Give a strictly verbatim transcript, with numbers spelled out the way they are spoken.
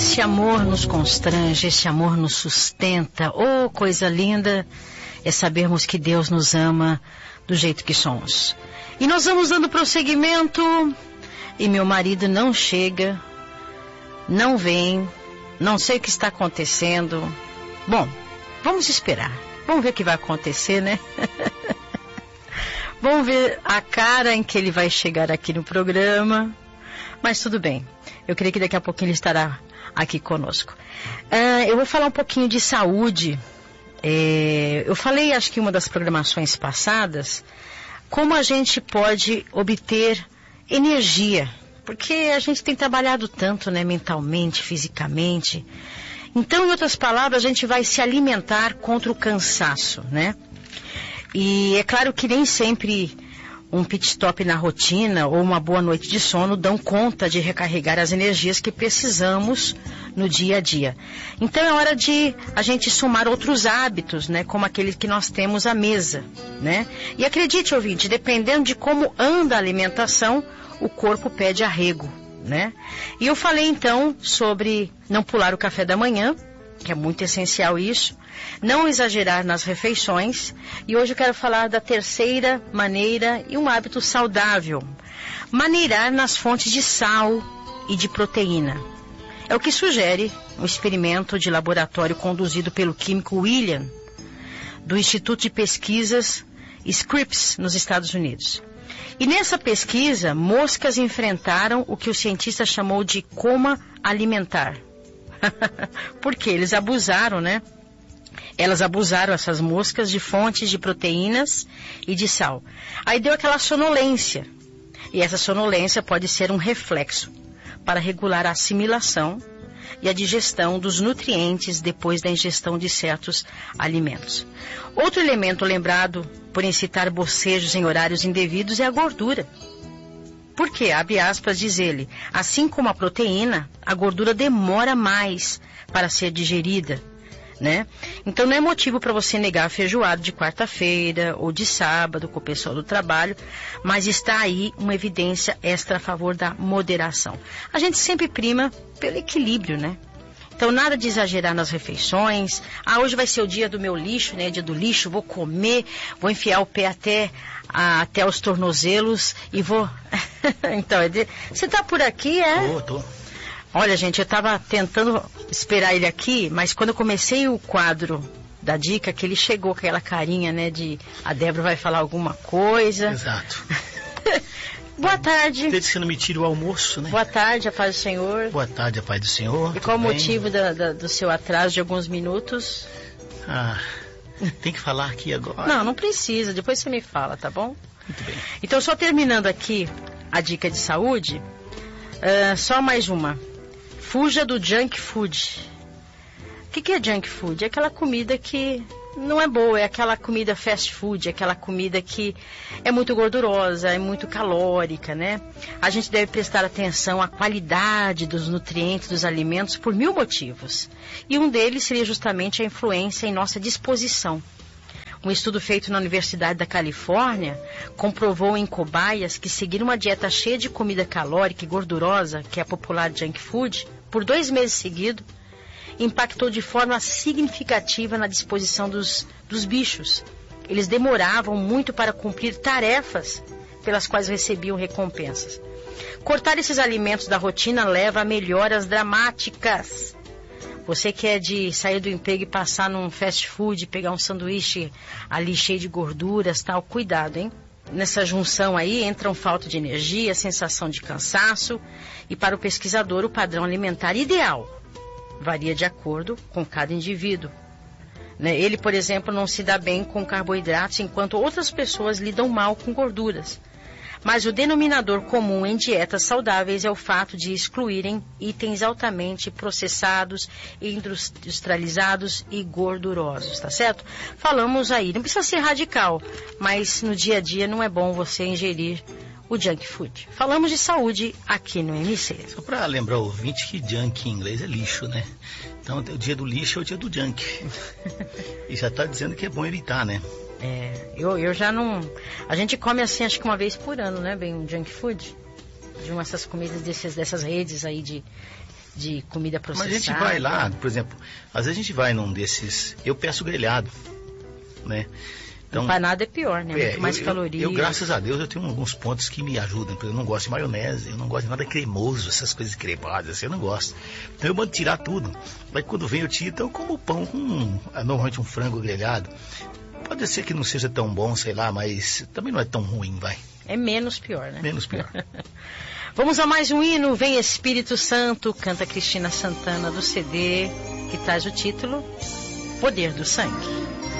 esse amor nos constrange, esse amor nos sustenta. Oh, coisa linda é sabermos que Deus nos ama do jeito que somos. E nós vamos dando prosseguimento, e meu marido não chega, não vem, não sei o que está acontecendo. Bom, vamos esperar, vamos ver o que vai acontecer, né? Vamos ver a cara em que ele vai chegar aqui no programa, mas tudo bem. Eu creio que daqui a pouquinho ele estará aqui conosco. Uh, eu vou falar um pouquinho de saúde. É, eu falei, acho que em uma das programações passadas, como a gente pode obter energia. Porque a gente tem trabalhado tanto, né, mentalmente, fisicamente. Então, em outras palavras, a gente vai se alimentar contra o cansaço, né? E é claro que nem sempre um pit stop na rotina ou uma boa noite de sono dão conta de recarregar as energias que precisamos no dia a dia. Então é hora de a gente somar outros hábitos, né, como aqueles que nós temos à mesa, né? E acredite, ouvinte, dependendo de como anda a alimentação, o corpo pede arrego, né? E eu falei então sobre não pular o café da manhã, que é muito essencial isso, não exagerar nas refeições, e hoje eu quero falar da terceira maneira e um hábito saudável, maneirar nas fontes de sal e de proteína. É o que sugere um experimento de laboratório conduzido pelo químico William, do Instituto de Pesquisas Scripps, nos Estados Unidos. E nessa pesquisa, moscas enfrentaram o que o cientista chamou de coma alimentar. Porque eles abusaram, né? Elas abusaram, essas moscas, de fontes de proteínas e de sal. Aí deu aquela sonolência. E essa sonolência pode ser um reflexo para regular a assimilação e a digestão dos nutrientes depois da ingestão de certos alimentos. Outro elemento lembrado por incitar bocejos em horários indevidos é a gordura. Porque, abre aspas, diz ele, assim como a proteína, a gordura demora mais para ser digerida, né? Então não é motivo para você negar a feijoada de quarta-feira ou de sábado com o pessoal do trabalho, mas está aí uma evidência extra a favor da moderação. A gente sempre prima pelo equilíbrio, né? Então nada de exagerar nas refeições. Ah, hoje vai ser o dia do meu lixo, né? Dia do lixo, vou comer, vou enfiar o pé até, a, até os tornozelos e vou... Então, você tá por aqui, é? Tô, tô. Olha, gente, eu tava tentando esperar ele aqui, mas quando eu comecei o quadro da dica, que ele chegou com aquela carinha, né, de a Débora vai falar alguma coisa. Exato. Boa tarde. Desde que você não me tira o almoço, né? Boa tarde, a paz do Senhor. Boa tarde, a paz do Senhor. E qual o motivo da, da, do seu atraso de alguns minutos? Ah, tem que falar aqui agora. Não, não precisa, depois você me fala, tá bom? Muito bem. Então, só terminando aqui a dica de saúde, uh, só mais uma. Fuja do junk food. O que, que é junk food? É aquela comida que não é boa, é aquela comida fast food, é aquela comida que é muito gordurosa, é muito calórica, né? A gente deve prestar atenção à qualidade dos nutrientes dos alimentos por mil motivos. E um deles seria justamente a influência em nossa disposição. Um estudo feito na Universidade da Califórnia comprovou em cobaias que seguir uma dieta cheia de comida calórica e gordurosa, que é a popular junk food, por dois meses seguidos, impactou de forma significativa na disposição dos, dos bichos. Eles demoravam muito para cumprir tarefas pelas quais recebiam recompensas. Cortar esses alimentos da rotina leva a melhoras dramáticas. Você que é de sair do emprego e passar num fast food, pegar um sanduíche ali cheio de gorduras, tal, cuidado, hein? Nessa junção aí entram falta de energia, sensação de cansaço e para o pesquisador o padrão alimentar ideal varia de acordo com cada indivíduo. Né? Ele, por exemplo, não se dá bem com carboidratos, enquanto outras pessoas lidam mal com gorduras. Mas o denominador comum em dietas saudáveis é o fato de excluírem itens altamente processados, industrializados e gordurosos, tá certo? Falamos aí, não precisa ser radical, mas no dia a dia não é bom você ingerir o junk food. Falamos de saúde aqui no M C. Só para lembrar o ouvinte que junk em inglês é lixo, né? Então o dia do lixo é o dia do junk. E já está dizendo que é bom evitar, né? É, eu, eu já não... A gente come assim, acho que uma vez por ano, né? Bem, um junk food. De uma dessas comidas desses, dessas redes aí de, de comida processada. Mas a gente vai lá, por exemplo, às vezes a gente vai num desses, eu peço grelhado, né? Então, empanado é pior, né? É, Muito mais eu, calorias. Eu, eu, graças a Deus, eu tenho alguns pontos que me ajudam. Eu não gosto de maionese, eu não gosto de nada cremoso, essas coisas cremadas, assim, eu não gosto. Então eu mando tirar tudo. Aí quando vem eu tiro, então eu como pão com, normalmente um frango grelhado. Pode ser que não seja tão bom, sei lá, mas também não é tão ruim, vai. É menos pior, né? Menos pior. Vamos a mais um hino, Vem Espírito Santo, canta Cristina Santana do C D, que traz o título Poder do Sangue.